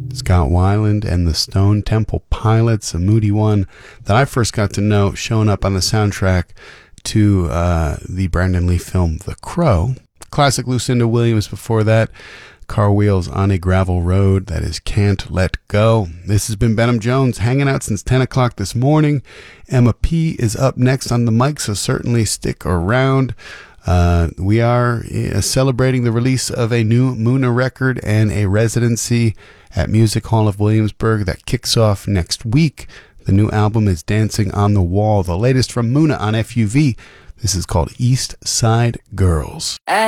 Scott Weiland and the Stone Temple Pilots, a moody one that I first got to know, showing up on the soundtrack to the Brandon Lee film The Crow. Classic Lucinda Williams before that. Car Wheels on a Gravel Road, that is Can't Let Go. This has been Benham Jones, hanging out since 10 o'clock this morning. Emma P. is up next on the mic, so certainly stick around. We are celebrating the release of a new Muna record and a residency at Music Hall of Williamsburg that kicks off next week. The new album is Dancing on the Wall, the latest from Muna on FUV. This is called East Side Girls. I